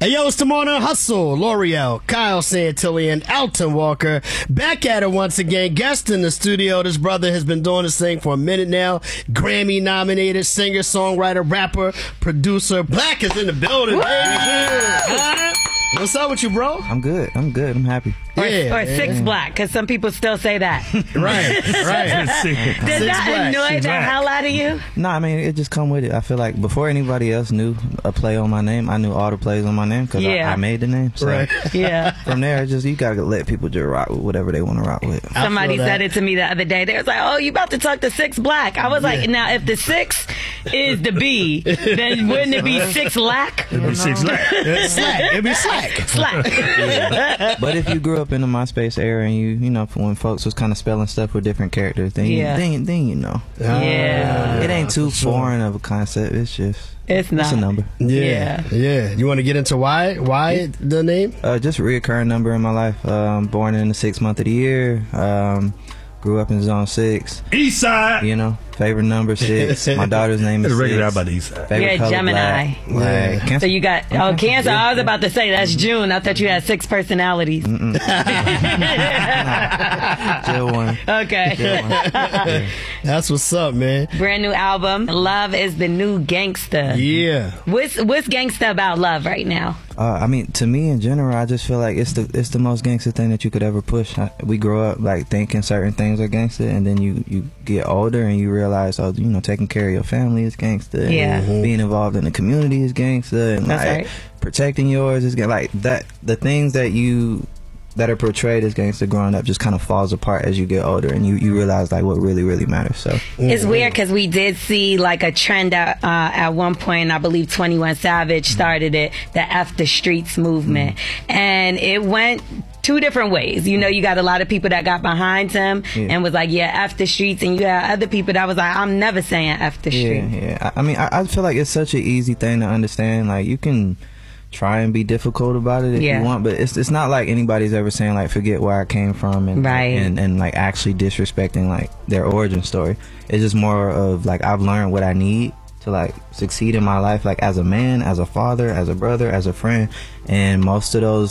Hey, yo, it's the Morning Hustle. L'Oreal, Kyle Santillan, Alton Walker, back at it once again. Guest in the studio. This brother has been doing this thing for a minute now. Grammy-nominated singer, songwriter, rapper, producer. Black is in the building, baby. What's up with you, bro? I'm good. I'm happy. Or 6 Black, because some people still say that. Right. Does that annoy the hell out of you? No, I mean, it just come with it. I feel like before anybody else knew a play on my name, I knew all the plays on my name because I made the name. So from there, it's just you got to let people just rock with whatever they want to rock with. Somebody said it to me the other day. They was like, oh, you about to talk to 6 Black. I was like, now, if the 6 is the B, then wouldn't it be 6 Lack? It'd be 6 Lack. It'd be slack. But if you grew up in the MySpace era and you know, when folks was kind of spelling stuff with different characters, then you know. It ain't too foreign of a concept. It's just it's a number. Yeah. You want to get into why the name? Just a reoccurring number in my life. Born in the 6th month of the year. Grew up in Zone 6. East Side. You know, favorite number 6. My daughter's name is 6. Regular by the East Side. You're a Gemini. Cancer. So you got, Cancer. I was about to say, that's June. I thought you had 6 personalities. Jill one. Okay. Jill one. That's what's up, man. Brand new album. Love is the new gangsta. Yeah. What's gangsta about love right now? I mean, to me in general, I just feel like it's the most gangster thing that you could ever push. We grow up like thinking certain things are gangster, and then you get older and you realize, oh, you know, taking care of your family is gangster. Yeah. And being involved in the community is gangster, and That's right. Protecting yours is like that. The things that are portrayed as gangster growing up just kind of falls apart as you get older, and you realize like what really matters. So it's weird because we did see like a trend at one point. I believe 21 Savage started it, the F the Streets movement, and it went 2 different ways. You know, you got a lot of people that got behind him and was like, yeah, F the streets, and you had other people that was like, I'm never saying F the streets. Yeah. I mean, I feel like it's such an easy thing to understand. Like, you can try and be difficult about it if you want, but it's not like anybody's ever saying like forget where I came from and like actually disrespecting like their origin story. It's just more of like I've learned what I need to like succeed in my life, like as a man, as a father, as a brother, as a friend, and most of those